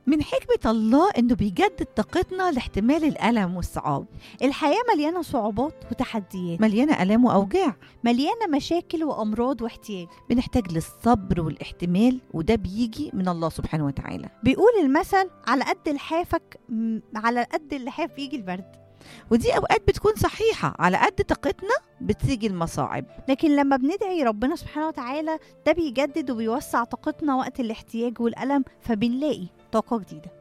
من حكمة الله إنه بيجدد طاقتنا لاحتمال الألم والصعاب. الحياة مليانة صعوبات وتحديات، مليانة ألام وأوجاع، مليانة مشاكل وأمراض واحتياج. بنحتاج للصبر والاحتمال، وده بيجي من الله سبحانه وتعالى. بيقول المثل على قد لحافك على قد اللحاف يجي البرد. ودي أوقات بتكون صحيحة، على قد طاقتنا بتيجي المصاعب. لكن لما بندعي ربنا سبحانه وتعالى ده بيجدد وبيوسع طاقتنا وقت الاحتياج والألم، فبنلاقي طاقة جديدة.